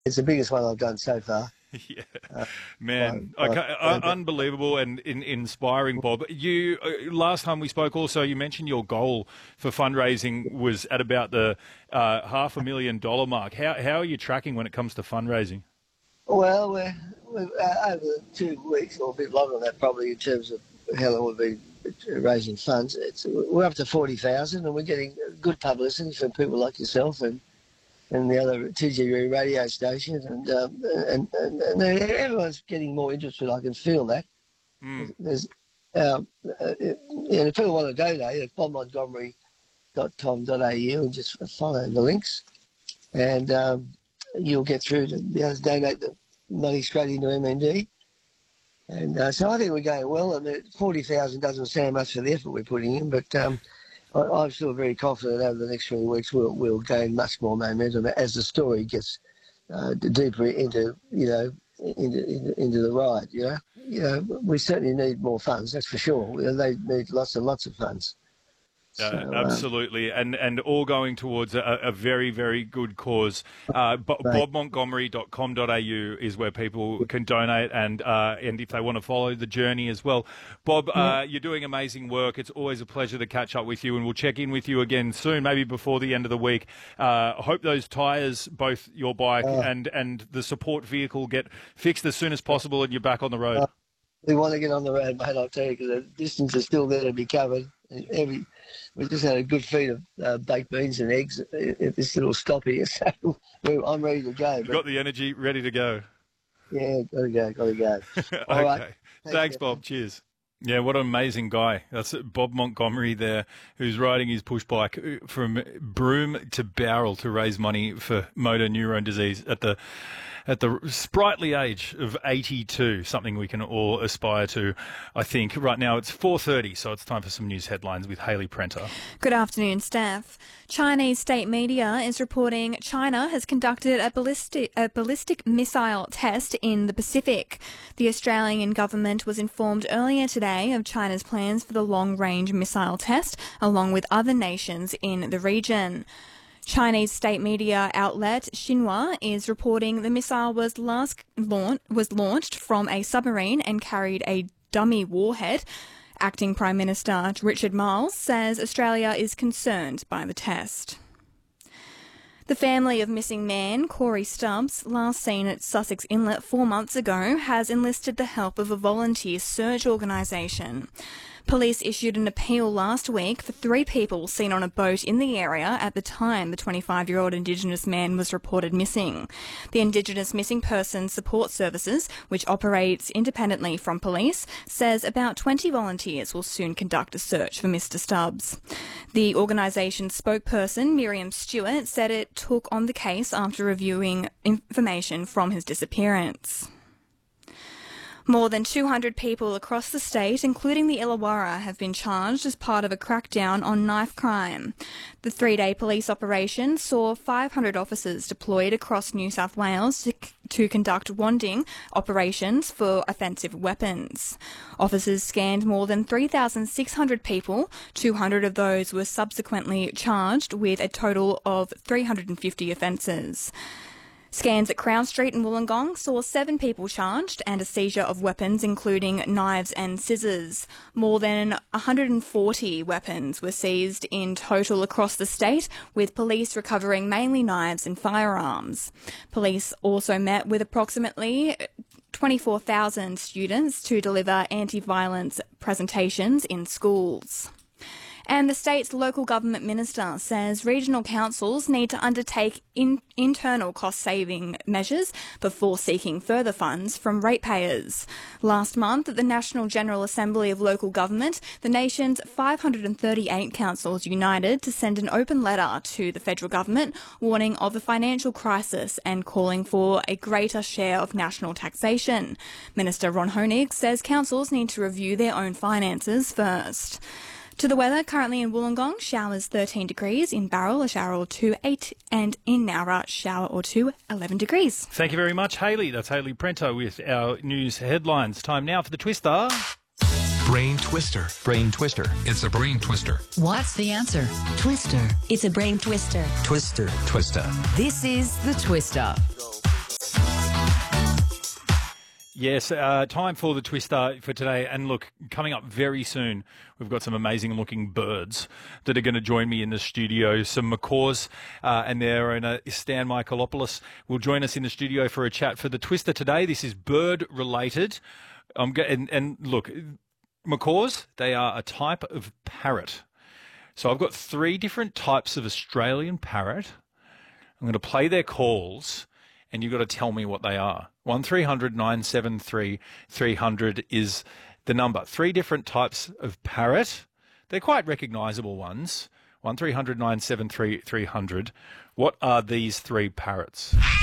It's the biggest one I've done so far. Yeah, Uh, man, but unbelievable and inspiring, Bob. You last time we spoke, also you mentioned your goal for fundraising was at about the $500,000 mark. How are you tracking when it comes to fundraising? well, we're over 2 weeks or a bit longer than that, probably in terms of how long we've been raising funds. We're up to 40,000, and we're getting good publicity from people like yourself and the other TGV radio stations, and everyone's getting more interested. I can feel that. Mm. There's, if people want to donate, it's bobmontgomery.com.au and just follow the links, and you'll get through to be able to donate the money straight into MND. And so I think we're going well, and 40,000 doesn't sound much for the effort we're putting in, but I'm still very confident over the next 3 weeks we'll gain much more momentum as the story gets deeper into into the ride. We certainly need more funds, that's for sure. They need lots and lots of funds. So, Absolutely, and all going towards a very, very good cause. BobMontgomery.com.au is where people can donate, and if they want to follow the journey as well. Bob, you're doing amazing work. It's always a pleasure to catch up with you, and we'll check in with you again soon, maybe before the end of the week. I hope those tyres, both your bike and the support vehicle, get fixed as soon as possible, and you're back on the road. We want to get on the road, mate, I'll tell you, because the distance is still there to be covered. We just had a good feed of baked beans and eggs at this little stop here, so I'm ready to go. You've got the energy, ready to go. Yeah, got to go. All Okay. right. Thanks, Bob. Cheers. Yeah, what an amazing guy. That's Bob Montgomery there, who's riding his push bike from Broome to Bowral to raise money for motor neurone disease at the sprightly age of 82, something we can all aspire to, I think. Right now it's 4:30, so it's time for some news headlines with Hayley Prenter. Good afternoon, Steph. Chinese state media is reporting China has conducted a ballistic missile test in the Pacific. The Australian government was informed earlier today of China's plans for the long-range missile test, along with other nations in the region. Chinese state media outlet Xinhua is reporting the missile was launched from a submarine and carried a dummy warhead. Acting Prime Minister Richard Marles says Australia is concerned by the test. The family of missing man Corey Stubbs, last seen at Sussex Inlet 4 months ago, has enlisted the help of a volunteer search organisation. Police issued an appeal last week for 3 people seen on a boat in the area at the time the 25-year-old Indigenous man was reported missing. The Indigenous Missing Persons Support Services, which operates independently from police, says about 20 volunteers will soon conduct a search for Mr. Stubbs. The organisation's spokesperson, Miriam Stewart, said it took on the case after reviewing information from his disappearance. More than 200 people across the state, including the Illawarra, have been charged as part of a crackdown on knife crime. The 3-day police operation saw 500 officers deployed across New South Wales to conduct wanding operations for offensive weapons. Officers scanned more than 3,600 people. 200 of those were subsequently charged with a total of 350 offences. Scans at Crown Street and Wollongong saw 7 people charged and a seizure of weapons including knives and scissors. More than 140 weapons were seized in total across the state, with police recovering mainly knives and firearms. Police also met with approximately 24,000 students to deliver anti-violence presentations in schools. And the state's local government minister says regional councils need to undertake internal cost-saving measures before seeking further funds from ratepayers. Last month, at the National General Assembly of Local Government, the nation's 538 councils united to send an open letter to the federal government warning of the financial crisis and calling for a greater share of national taxation. Minister Ron Honig says councils need to review their own finances first. To the weather, currently in Wollongong, showers 13 degrees, in Bowral a shower or 2, 8, and in Nowra, shower or 2, 11 degrees. Thank you very much, Hayley. That's Hayley Prenter with our news headlines. Time now for the Twister. Brain Twister. Brain Twister. It's a brain twister. What's the answer? Twister. It's a brain twister. Twister. This is the Twister. Yes, time for the Twister for today. And look, coming up very soon, we've got some amazing-looking birds that are going to join me in the studio. Some macaws and their owner, Stan Michaelopoulos, will join us in the studio for a chat for the Twister today. This is bird-related. And look, macaws, they are a type of parrot. So I've got 3 different types of Australian parrot. I'm going to play their calls, and you've got to tell me what they are. 1300 973 300 is the number. 3 different types of parrot. They're quite recognisable ones. 1300 973 300. What are these 3 parrots?